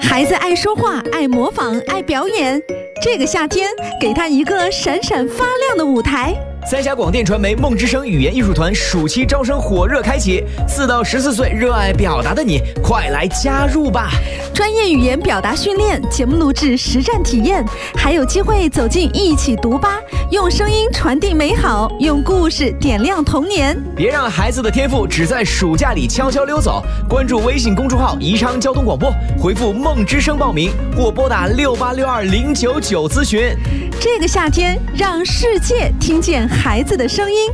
孩子爱说话，爱模仿，爱表演。这个夏天，给他一个闪闪发亮的舞台。 三峡广电传媒梦之声语言艺术团暑期招生火热开启，4到14岁热爱表达的你，快来加入吧！ 专业语言表达训练、节目录制、实战体验，还有机会走进一起读吧，用声音传递美好，用故事点亮童年。 别让孩子的天赋只在暑假里悄悄溜走！关注微信公众号宜昌交通广播，回复梦之声报名，或拨打6862099咨询。 这个夏天，让世界听见孩子的声音。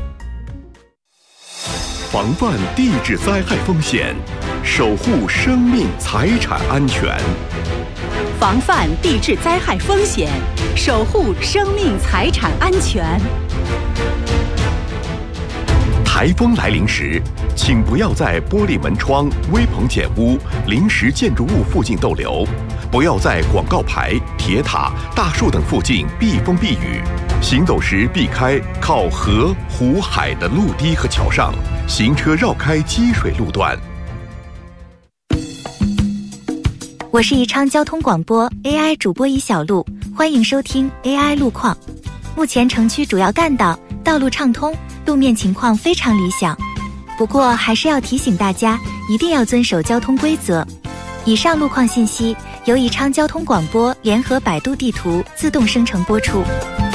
防范地质灾害风险，守护生命财产安全。 防范地质灾害风险，守护生命财产安全。 台风来临时，请不要在玻璃门窗、危棚简屋、临时建筑物附近逗留，不要在广告牌、铁塔、大树等附近避风避雨。行走时避开靠河、湖、海的路堤和桥上，行车绕开积水路段。 我是宜昌交通广播 AI 主播一小路，欢迎收听 AI 路况。目前城区主要干道道路畅通，路面情况非常理想，不过还是要提醒大家一定要遵守交通规则。以上路况信息由宜昌交通广播联合百度地图自动生成播出。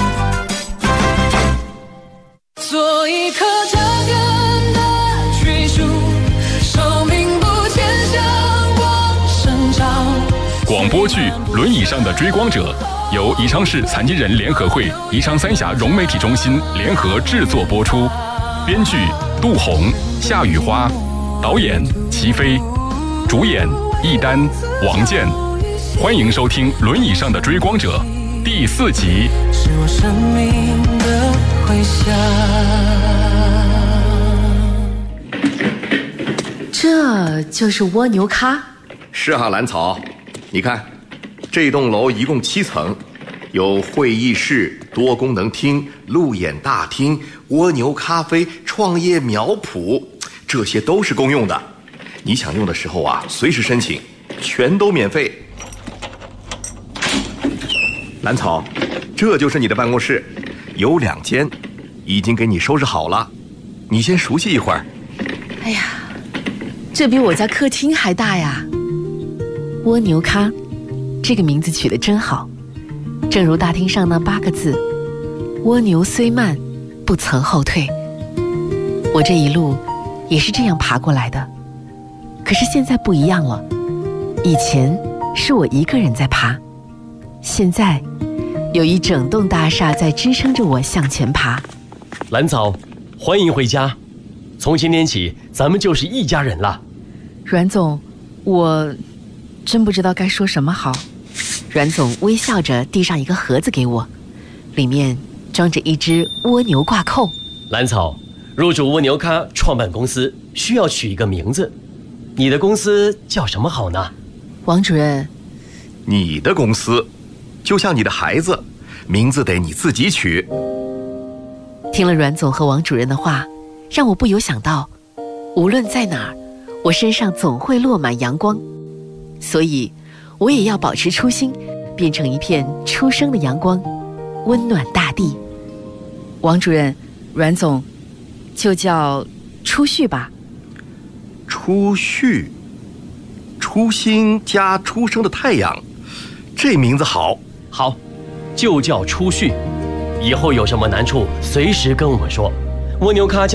做一棵扎根的巨树，寿命不减，向往生长。 广播剧《轮椅上的追光者》由宜昌市残疾人联合会、宜昌三峡融媒体中心联合制作播出，编剧杜红、夏雨花，导演齐飞，主演易丹、王健。欢迎收听《轮椅上的追光者》第4集。 是我生命的回响。 这就是蜗牛咖？ 是啊，兰草，你看，这栋楼一共7层，有会议室、多功能厅、路演大厅、蜗牛咖啡、创业苗圃，这些都是公用的。你想用的时候啊，随时申请，全都免费。兰草，这就是你的办公室，有2间，已经给你收拾好了，你先熟悉一会儿。 哎呀，这比我家客厅还大呀！蜗牛咖，这个名字取得真好，正如大厅上那8个字：蜗牛虽慢，不曾后退。我这一路也是这样爬过来的，可是现在不一样了。以前是我一个人在爬，现在有一整栋大厦在支撑着我向前爬。 兰草，欢迎回家，从今天起咱们就是一家人了。 阮总，我真不知道该说什么好。阮总微笑着递上一个盒子给我，里面装着一只蜗牛挂扣。 兰草，入主蜗牛咖创办公司需要取一个名字，你的公司叫什么好呢？ 王主任， 你的公司就像你的孩子，名字得你自己取。 听了阮总和王主任的话，让我不由想到，无论在哪儿，我身上总会落满阳光，所以我也要保持初心，变成一片初生的阳光，温暖大地。王主任，阮总，就叫初旭吧。 初旭，初心加初升的太阳，这名字好。 好，就叫初旭。以后有什么难处，随时跟我们说。蜗牛咖